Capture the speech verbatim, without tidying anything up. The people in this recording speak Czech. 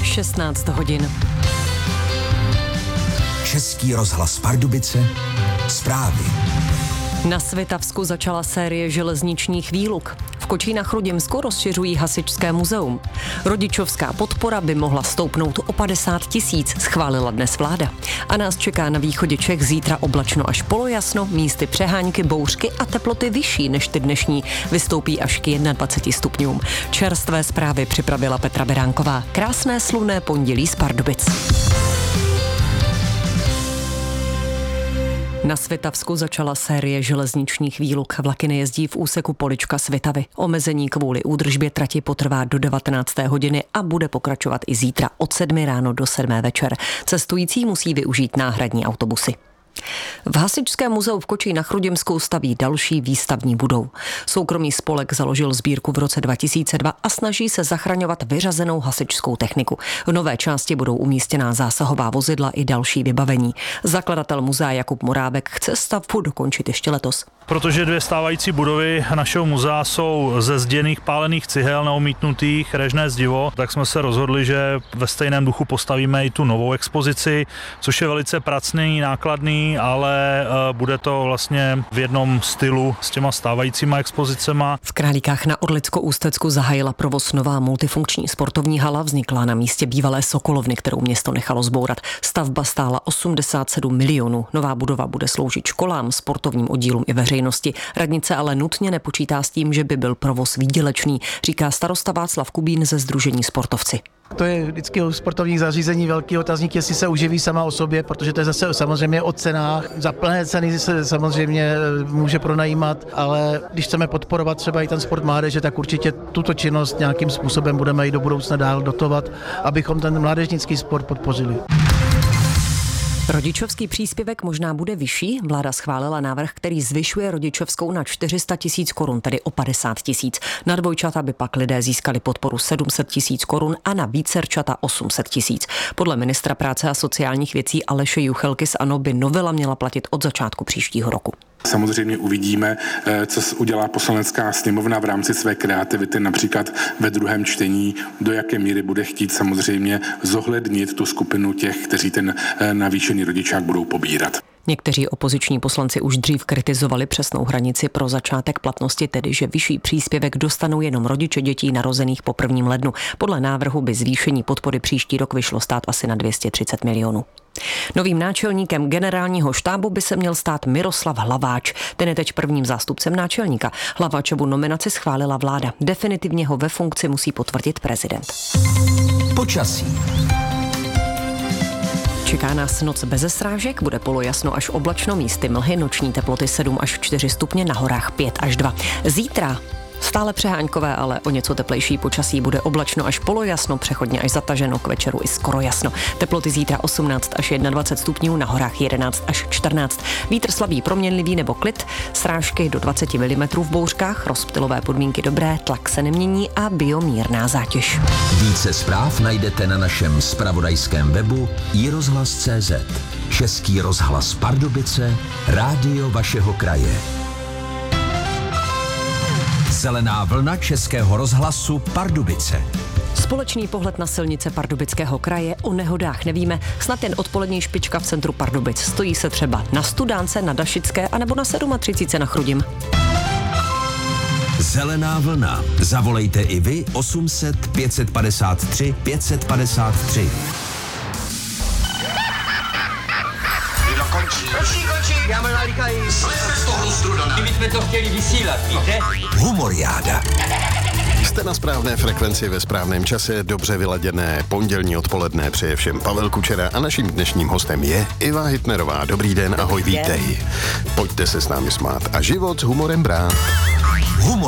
šestnáct hodin. Český rozhlas Pardubice, zprávy. Na Svitavsku začala série železničních výluk. V Kočí na Chrudimsku rozšiřují hasičské muzeum. Rodičovská podpora by mohla stoupnout o padesát tisíc, schválila dnes vláda. A nás čeká na východě Čech zítra oblačno až polojasno, místy přehánky, bouřky a teploty vyšší než ty dnešní. Vystoupí až k dvaceti jednomu stupňům. Čerstvé zprávy připravila Petra Beránková. Krásné slunné pondělí z Pardubic. Na Svitavsku začala série železničních výluk. Vlaky nejezdí v úseku Polička Svitavy. Omezení kvůli údržbě trati potrvá do devatenácté hodiny a bude pokračovat i zítra od sedmi ráno do sedmé večer. Cestující musí využít náhradní autobusy. V Hasičském muzeu v Kočí na Chrudimsku staví další výstavní budovu. Soukromý spolek založil sbírku v roce dva tisíce dva a snaží se zachraňovat vyřazenou hasičskou techniku. V nové části budou umístěná zásahová vozidla i další vybavení. Zakladatel muzea Jakub Morábek chce stavbu dokončit ještě letos. Protože dvě stávající budovy našeho muzea jsou ze zděných pálených cihel neomítnutých, režné zdivo, tak jsme se rozhodli, že ve stejném duchu postavíme i tu novou expozici, což je velice pracný, nákladný, ale bude to vlastně v jednom stylu s těma stávajícíma expozicema. V Králíkách na Orlicko-Ústecku zahájila provoz nová multifunkční sportovní hala, vznikla na místě bývalé Sokolovny, kterou město nechalo zbourat. Stavba stála osmdesát sedm milionů. Nová budova bude sloužit školám, sportovním oddílům i veřejnosti. Radnice ale nutně nepočítá s tím, že by byl provoz výdělečný, říká starosta Václav Kubín ze Sdružení Sportovci. To je vždycky u sportovních zařízení velký otazník, jestli se uživí sama o sobě, protože to je zase samozřejmě o cenách. Za plné ceny se samozřejmě může pronajímat, ale když chceme podporovat třeba i ten sport mládeže, tak určitě tuto činnost nějakým způsobem budeme i do budoucna dál dotovat, abychom ten mládežnický sport podpořili. Rodičovský příspěvek možná bude vyšší. Vláda schválila návrh, který zvyšuje rodičovskou na čtyři sta tisíc korun, tedy o padesát tisíc. Na dvojčata by pak lidé získali podporu sedm set tisíc korun a na vícerčata osm set tisíc. Podle ministra práce a sociálních věcí Aleše Juchelky z ANO by novela měla platit od začátku příštího roku. Samozřejmě uvidíme, co udělá Poslanecká sněmovna v rámci své kreativity, například ve druhém čtení, do jaké míry bude chtít samozřejmě zohlednit tu skupinu těch, kteří ten navýšený rodičák budou pobírat. Někteří opoziční poslanci už dřív kritizovali přesnou hranici pro začátek platnosti, tedy že vyšší příspěvek dostanou jenom rodiče dětí narozených po prvním lednu. Podle návrhu by zvýšení podpory příští rok vyšlo stát asi na dvě stě třicet milionů. Novým náčelníkem generálního štábu by se měl stát Miroslav Hlaváč. Ten je teď prvním zástupcem náčelníka. Hlaváčovu nominaci schválila vláda. Definitivně ho ve funkci musí potvrdit prezident. Počasí. Čeká nás noc beze srážek, bude polojasno až oblačno, místy mlhy, noční teploty sedm až čtyři stupně, na horách pět až dva. Zítra stále přeháňkové, ale o něco teplejší počasí, bude oblačno až polojasno, přechodně až zataženo, k večeru i skoro jasno. Teploty zítra osmnáct až dvacet jedna stupňů, na horách jedenáct až čtrnáct. Vítr slabý, proměnlivý nebo klid, srážky do dvacet milimetrů v bouřkách, rozptylové podmínky dobré, tlak se nemění a biomírná zátěž. Více zpráv najdete na našem zpravodajském webu i rozhlas tečka cé zet. Český rozhlas Pardubice, rádio vašeho kraje. Zelená vlna Českého rozhlasu Pardubice. Společný pohled na silnice Pardubického kraje, o nehodách nevíme, snad jen odpolední špička v centru Pardubic. Stojí se třeba na Studánce, na Dašické anebo na třicet sedm na Chrudim. Zelená vlna. Zavolejte i vy osm set pět set padesát tři pět set padesát tři. Končí, končí, končí. Já mám nalíkají. Slejte z toho strudana. My jsme to chtěli vysílat, víte? Humoriáda. Jste na správné frekvenci ve správném čase, dobře vyladěné pondělní odpoledne, přeje všem Pavel Kučera a naším dnešním hostem je Iva Hitnerová. Dobrý den, ahoj, vítej. Pojďte se s námi smát a život s humorem brát. Humor.